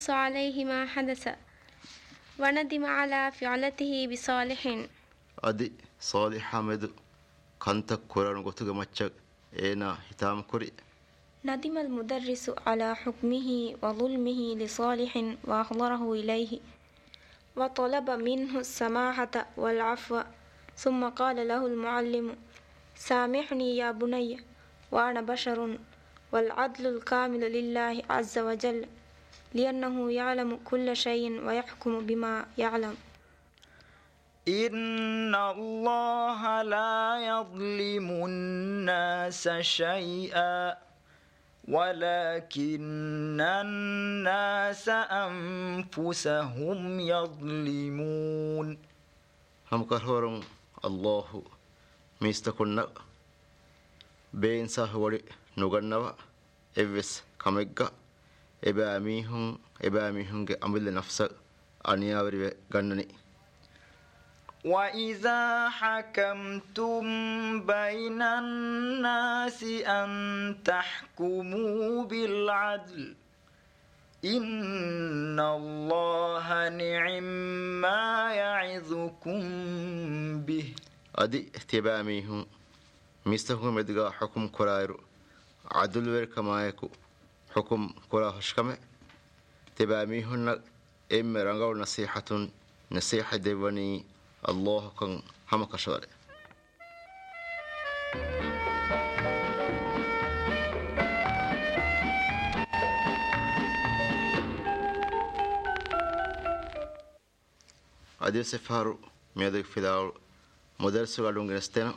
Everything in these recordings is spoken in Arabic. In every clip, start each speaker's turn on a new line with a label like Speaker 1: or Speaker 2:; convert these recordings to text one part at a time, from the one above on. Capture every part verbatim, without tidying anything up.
Speaker 1: عليه ما حدث وندم على فعلته بصالح
Speaker 2: أدي صالح مدو كنت قرآن قطق مچك إينا هتام كري.
Speaker 3: ندم المدرس على حكمه وظلمه لصالح وأحضره إليه وطلب منه السماحة والعفو ثم قال له المعلم سامحني يا بني وأنا بشر والعدل الكامل لله عز وجل لأنه يعلم كل شيء ويحكم بما يعلم.
Speaker 4: إن الله لا يظلم الناس شيئا ولكن الناس أنفسهم يظلمون.
Speaker 2: هم كهورم الله ميستكنا بين سهولي نغنوا إبس كمجا إباميهم إباميهم أمل نفسك أنيابري غنني.
Speaker 4: وإذا حكمتم بين الناس أن تحكموا بالعدل إن الله نعم ما يعظكم به.
Speaker 2: أدي اتباميهم ميستهم مدغا حكم كرايرو عدل وركمايكو حكم كرا هشكمه تباميهم إم رنغو نصيحة نصيحة ديواني الله كان هم كشوره. أدي سفارو ميادك فيداو مدرس علوم جنستنا.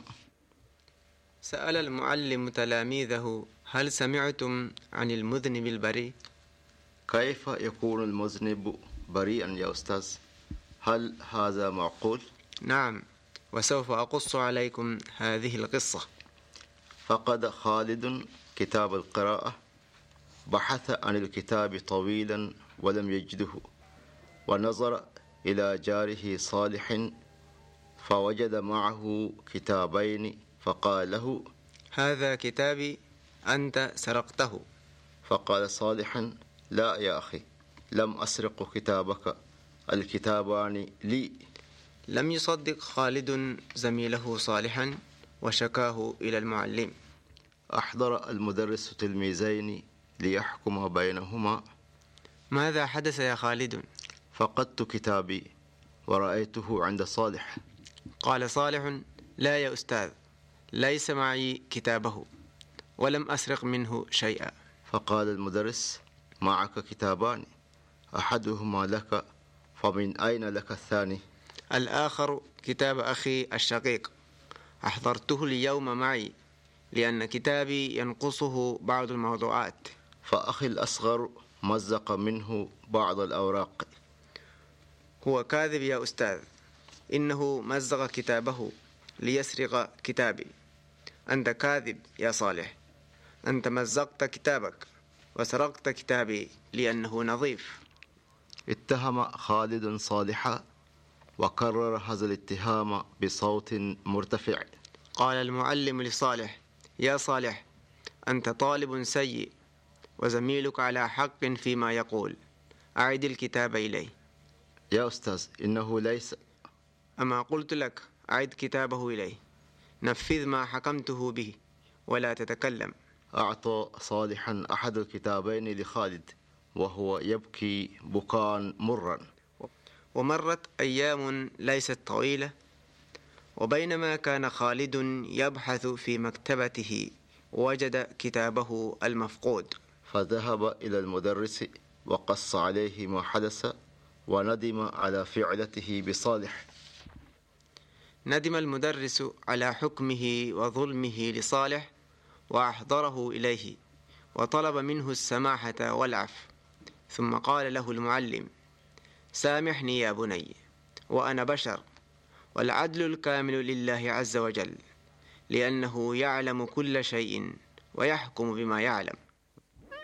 Speaker 5: سأل المعلم تلاميذه هل سمعتم عن المذنب البريء؟
Speaker 2: كيف يكون المذنب بريئا يا أستاذ؟ هل هذا معقول؟
Speaker 5: نعم، وسوف أقص عليكم هذه القصة.
Speaker 2: فقد خالد كتاب القراءة بحث عن الكتاب طويلا ولم يجده ونظر إلى جاره صالح فوجد معه كتابين فقال له
Speaker 5: هذا كتابي أنت سرقته.
Speaker 2: فقال صالح لا يا أخي لم أسرق كتابك الكتابان لي.
Speaker 5: لم يصدق خالد زميله صالحا وشكاه إلى المعلم.
Speaker 2: أحضر المدرس تلميذين ليحكم بينهما.
Speaker 5: ماذا حدث يا خالد؟
Speaker 2: فقدت كتابي ورأيته عند صالح.
Speaker 5: قال صالح لا يا أستاذ ليس معي كتابه ولم أسرق منه شيئا.
Speaker 2: فقال المدرس معك كتابان أحدهما لك فمن أين لك الثاني؟
Speaker 5: الآخر كتاب أخي الشقيق أحضرته اليوم معي لأن كتابي ينقصه بعض الموضوعات.
Speaker 2: فأخي الأصغر مزق منه بعض الأوراق.
Speaker 5: هو كاذب يا أستاذ إنه مزق كتابه ليسرق كتابي. أنت كاذب يا صالح أنت مزقت كتابك وسرقت كتابي لأنه نظيف.
Speaker 2: اتهم خالد صالحا وكرر هذا الاتهام بصوت مرتفع.
Speaker 5: قال المعلم لصالح يا صالح أنت طالب سيء وزميلك على حق فيما يقول أعد الكتاب إليه.
Speaker 2: يا أستاذ إنه ليس.
Speaker 5: أما قلت لك أعد كتابه إليه نفذ ما حكمته به ولا تتكلم.
Speaker 2: أعطى صالحا أحد الكتابين لخالد وهو يبكي بكاء مرا.
Speaker 5: ومرت أيام ليست طويلة وبينما كان خالد يبحث في مكتبته وجد كتابه المفقود.
Speaker 2: فذهب إلى المدرس وقص عليه ما حدث وندم على فعلته بصالح.
Speaker 5: ندم المدرس على حكمه وظلمه لصالح وأحضره إليه وطلب منه السماحة والعفو ثم قال له المعلم سامحني يا بني وأنا بشر والعدل الكامل لله عز وجل لأنه يعلم كل شيء ويحكم بما يعلم.